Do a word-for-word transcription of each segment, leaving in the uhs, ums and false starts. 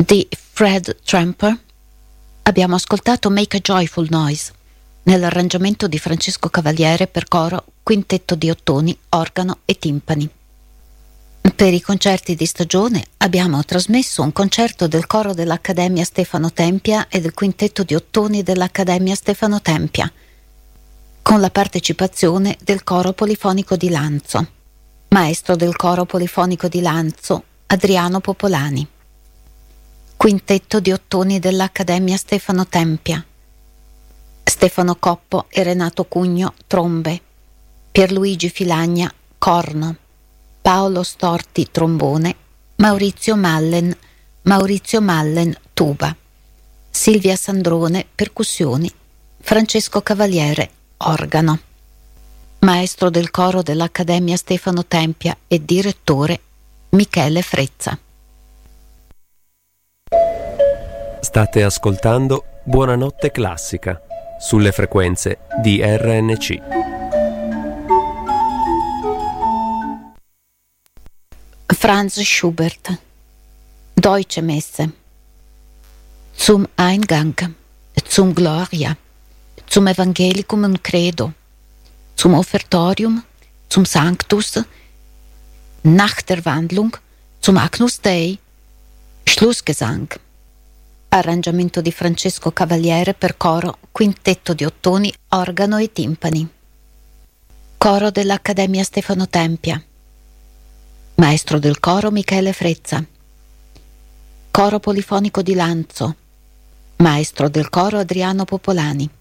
di Fred Tramper abbiamo ascoltato Make a Joyful Noise nell'arrangiamento di Francesco Cavaliere per coro, quintetto di ottoni, organo e timpani. Per i concerti di stagione abbiamo trasmesso un concerto del coro dell'Accademia Stefano Tempia e del quintetto di ottoni dell'Accademia Stefano Tempia, con la partecipazione del coro polifonico di Lanzo. Maestro del coro polifonico di Lanzo, Adriano Popolani. Quintetto di ottoni dell'Accademia Stefano Tempia, Stefano Coppo e Renato Cugno, trombe, Pierluigi Filagna, corno, Paolo Storti, trombone, Maurizio Mallen, Maurizio Mallen, tuba, Silvia Sandrone, percussioni, Francesco Cavaliere, organo. Maestro del coro dell'Accademia Stefano Tempia e direttore Michele Frezza. State ascoltando Buonanotte Classica sulle frequenze di R N C. Franz Schubert, Deutsche Messe. Zum Eingang, zum Gloria, zum Evangelium und Credo, zum Offertorium, zum Sanctus, nach der Wandlung, zum Agnus Dei, Schlussgesang. Arrangiamento di Francesco Cavaliere per coro, quintetto di ottoni, organo e timpani. Coro dell'Accademia Stefano Tempia. Maestro del coro Michele Frezza. Coro polifonico di Lanzo. Maestro del coro Adriano Popolani.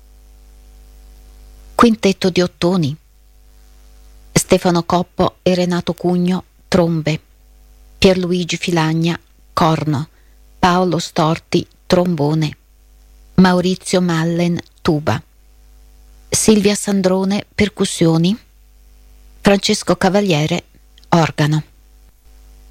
Quintetto di ottoni. Stefano Coppo e Renato Cugno, trombe. Pierluigi Filagna, corno. Paolo Storti, trombone, Maurizio Mallen, tuba, Silvia Sandrone, percussioni, Francesco Cavaliere, organo.